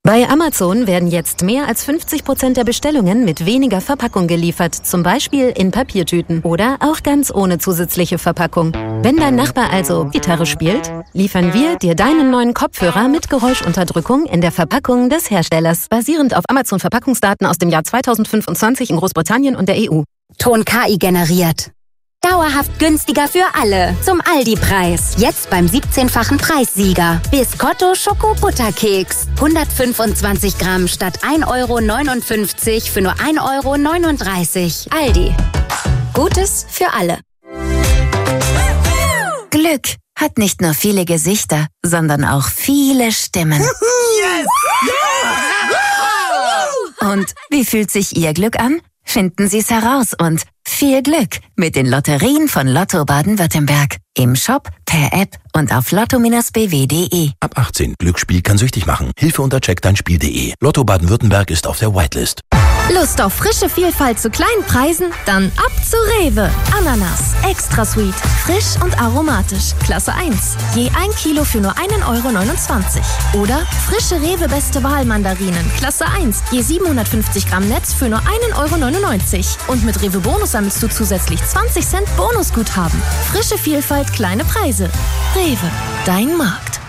Bei Amazon werden jetzt mehr als 50% der Bestellungen mit weniger Verpackung geliefert, zum Beispiel in Papiertüten oder auch ganz ohne zusätzliche Verpackung. Wenn dein Nachbar also Gitarre spielt, liefern wir dir deinen neuen Kopfhörer mit Geräuschunterdrückung in der Verpackung des Herstellers, basierend auf Amazon-Verpackungsdaten aus dem Jahr 2025 in Großbritannien und der EU. Ton KI generiert. Dauerhaft günstiger für alle. Zum Aldi-Preis. Jetzt beim 17-fachen Preissieger. Biscotto Schoko-Butterkeks. 125 Gramm statt 1,59 € für nur 1,39 €. Aldi. Gutes für alle. Glück hat nicht nur viele Gesichter, sondern auch viele Stimmen. Yes! Und wie fühlt sich Ihr Glück an? Finden Sie es heraus und viel Glück mit den Lotterien von Lotto Baden-Württemberg. Im Shop, per App und auf lotto-bw.de. Ab 18. Glücksspiel kann süchtig machen. Hilfe unter checkdeinspiel.de. Lotto Baden-Württemberg ist auf der Whitelist. Lust auf frische Vielfalt zu kleinen Preisen? Dann ab zu Rewe. Ananas, extra sweet, frisch und aromatisch, Klasse 1. Je 1 Kilo für nur 1,29 €. Oder frische Rewe Beste Wahl Mandarinen, Klasse 1. Je 750 Gramm Netz für nur 1,99 €. Und mit Rewe Bonus sammelst du zusätzlich 20 Cent Bonusguthaben. Frische Vielfalt, kleine Preise. Rewe, dein Markt.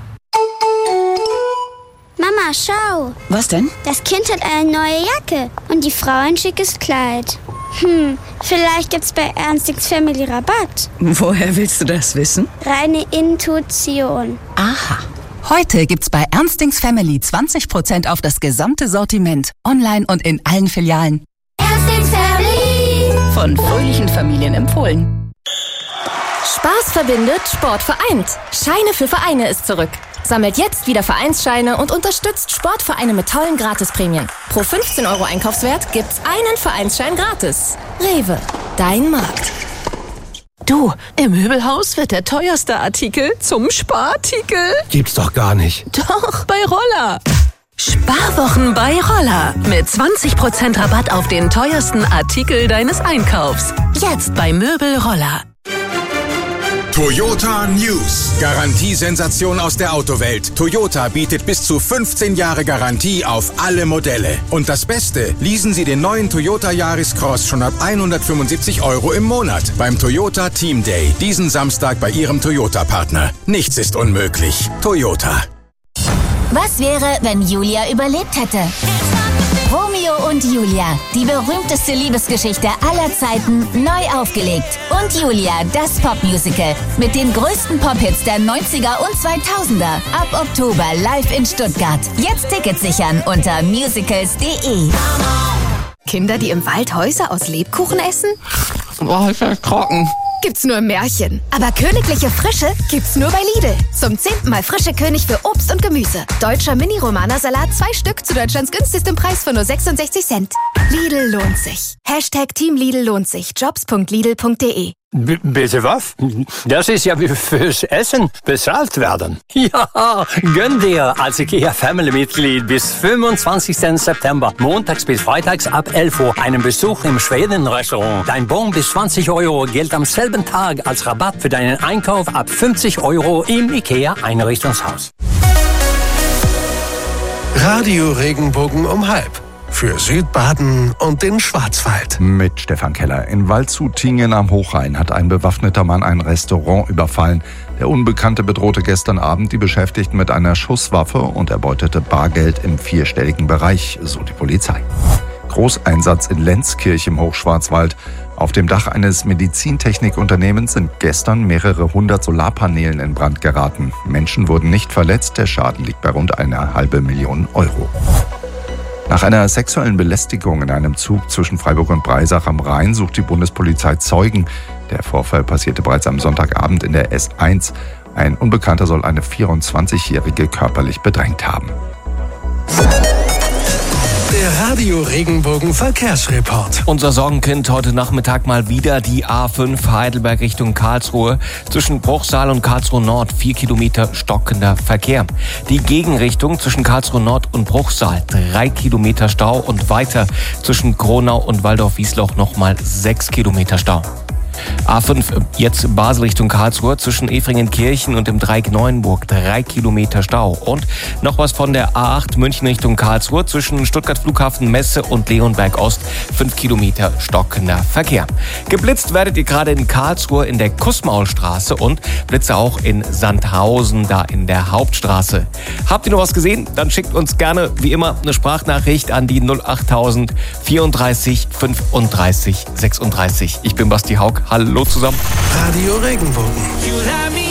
Mama, schau. Was denn? Das Kind hat eine neue Jacke und die Frau ein schickes Kleid. Vielleicht gibt's bei Ernstings Family Rabatt. Woher willst du das wissen? Reine Intuition. Aha. Heute gibt's bei Ernstings Family 20% auf das gesamte Sortiment. Online und in allen Filialen. Ernstings Family. Von fröhlichen Familien empfohlen. Spaß verbindet, Sport vereint. Scheine für Vereine ist zurück. Sammelt jetzt wieder Vereinsscheine und unterstützt Sportvereine mit tollen Gratisprämien. Pro 15 € Einkaufswert gibt's einen Vereinsschein gratis. Rewe, dein Markt. Du, im Möbelhaus wird der teuerste Artikel zum Sparartikel. Gibt's doch gar nicht. Doch, bei Roller. Sparwochen bei Roller. Mit 20% Rabatt auf den teuersten Artikel deines Einkaufs. Jetzt bei Möbel Roller. Toyota News. Garantiesensation aus der Autowelt. Toyota bietet bis zu 15 Jahre Garantie auf alle Modelle. Und das Beste, leasen Sie den neuen Toyota Yaris Cross schon ab 175 € im Monat beim Toyota Team Day. Diesen Samstag bei Ihrem Toyota-Partner. Nichts ist unmöglich. Toyota. Was wäre, wenn Julia überlebt hätte? Romeo und Julia, die berühmteste Liebesgeschichte aller Zeiten, neu aufgelegt. Und Julia, das Popmusical mit den größten Pop-Hits der 90er und 2000er. Ab Oktober live in Stuttgart. Jetzt Tickets sichern unter musicals.de. Kinder, die im Wald Häuser aus Lebkuchen essen? Boah, ist das trocken. Gibt's nur im Märchen. Aber königliche Frische gibt's nur bei Lidl. Zum 10. Mal frische König für Obst und Gemüse. Deutscher Mini-Romana-Salat, 2 Stück zu Deutschlands günstigstem Preis von nur 66 Cent. Lidl lohnt sich. #Team Lidl lohnt sich. Jobs.lidl.de. Bitte was? Das ist ja wie fürs Essen bezahlt werden. Ja, gönn dir als IKEA-Family-Mitglied bis 25. September, montags bis freitags ab 11 Uhr, einen Besuch im Schweden-Restaurant. Dein Bon bis 20 € gilt am selben Tag als Rabatt für deinen Einkauf ab 50 € im IKEA-Einrichtungshaus. Radio Regenbogen um 12:30. Für Südbaden und den Schwarzwald. Mit Stefan Keller. In Waldshut-Tiengen am Hochrhein hat ein bewaffneter Mann ein Restaurant überfallen. Der Unbekannte bedrohte gestern Abend die Beschäftigten mit einer Schusswaffe und erbeutete Bargeld im 4-stelligen Bereich, so die Polizei. Großeinsatz in Lenzkirch im Hochschwarzwald. Auf dem Dach eines Medizintechnikunternehmens sind gestern mehrere 100 Solarpanelen in Brand geraten. Menschen wurden nicht verletzt, der Schaden liegt bei rund 1,5 Millionen €. Nach einer sexuellen Belästigung in einem Zug zwischen Freiburg und Breisach am Rhein sucht die Bundespolizei Zeugen. Der Vorfall passierte bereits am Sonntagabend in der S1. Ein Unbekannter soll eine 24-Jährige körperlich bedrängt haben. Der Radio Regenbogen Verkehrsreport. Unser Sorgenkind heute Nachmittag mal wieder die A5 Heidelberg Richtung Karlsruhe. Zwischen Bruchsal und Karlsruhe Nord 4 Kilometer stockender Verkehr. Die Gegenrichtung zwischen Karlsruhe Nord und Bruchsal 3 Kilometer Stau und weiter zwischen Kronau und Waldorf-Wiesloch nochmal 6 Kilometer Stau. A5 jetzt Basel Richtung Karlsruhe zwischen Efringenkirchen und dem Dreieck Neuenburg 3 Kilometer Stau. Und noch was von der A8 München Richtung Karlsruhe zwischen Stuttgart Flughafen Messe und Leonberg Ost 5 Kilometer stockender Verkehr. Geblitzt werdet ihr gerade in Karlsruhe in der Kussmaulstraße und Blitze auch in Sandhausen, da in der Hauptstraße. Habt ihr noch was gesehen? Dann schickt uns gerne wie immer eine Sprachnachricht an die 08000 34 35 36. Ich bin Basti Haug. Hallo zusammen. Radio Regenbogen.